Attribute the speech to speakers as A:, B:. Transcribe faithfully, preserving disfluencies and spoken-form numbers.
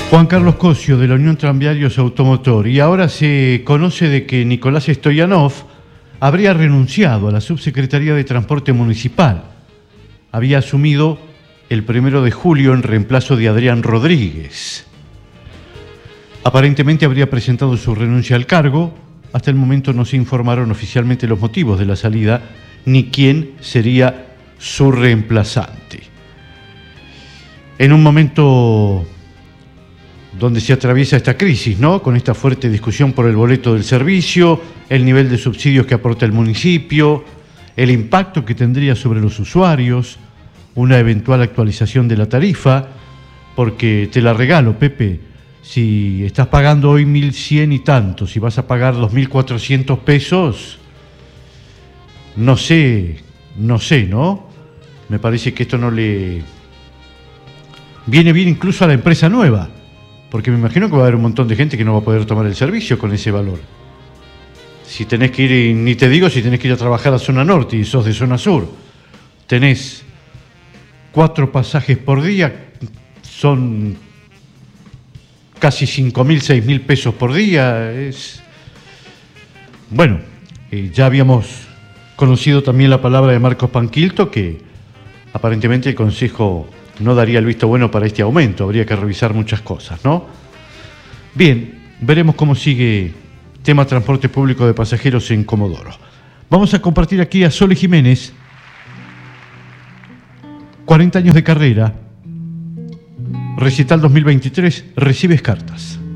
A: Juan Carlos Cosio, de la Unión Tranviarios Automotor, y ahora se conoce de que Nicolás Stoyanov habría renunciado a la Subsecretaría de Transporte Municipal. Había asumido el primero de julio en reemplazo de Adrián Rodríguez. Aparentemente habría presentado su renuncia al cargo. Hasta el momento no se informaron oficialmente los motivos de la salida ni quién sería su reemplazante. En un momento donde se atraviesa esta crisis, ¿no? Con esta fuerte discusión por el boleto del servicio, el nivel de subsidios que aporta el municipio, el impacto que tendría sobre los usuarios, una eventual actualización de la tarifa, porque te la regalo, Pepe, si estás pagando hoy mil cien y tanto, si vas a pagar dos mil cuatrocientos pesos, no sé, no sé, ¿no? Me parece que esto no le viene bien incluso a la empresa nueva, porque me imagino que va a haber un montón de gente que no va a poder tomar el servicio con ese valor. Si tenés que ir, ni te digo si tenés que ir a trabajar a zona norte y sos de zona sur, tenés cuatro pasajes por día, son casi cinco mil, seis mil pesos por día. Es... Bueno, eh, ya habíamos conocido también la palabra de Marcos Panquilto, que aparentemente el Consejo no daría el visto bueno para este aumento, habría que revisar muchas cosas, ¿no? Bien, veremos cómo sigue tema transporte público de pasajeros en Comodoro. Vamos a compartir aquí a Sole Jiménez, cuarenta años de carrera, recital dos mil veintitrés, recibes cartas.